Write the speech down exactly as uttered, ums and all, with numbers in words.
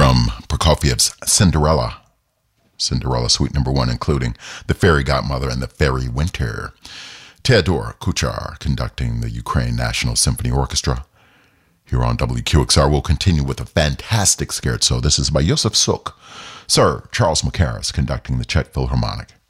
from Prokofiev's Cinderella. Cinderella Suite Number One, including The Fairy Godmother and The Fairy Winter. Theodore Kuchar conducting the Ukraine National Symphony Orchestra. Here on W Q X R, we'll continue with a fantastic scherzo. This is by Josef Suk. Sir Charles Mackerras conducting the Czech Philharmonic.